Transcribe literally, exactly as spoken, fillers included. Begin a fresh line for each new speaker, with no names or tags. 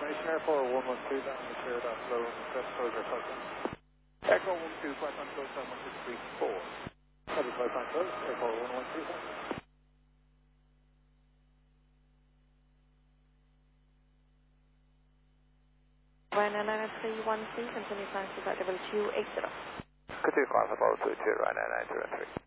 Information Airport one one two down the shared up low and crest closure touchdown. Echo one two, flight time close seven one six three four. Copy flight time close, Airport one one two down.
Ryanair nine three one three, continue climb to that level two eight zero.
Continue climb about two two, Ryanair nine zero three.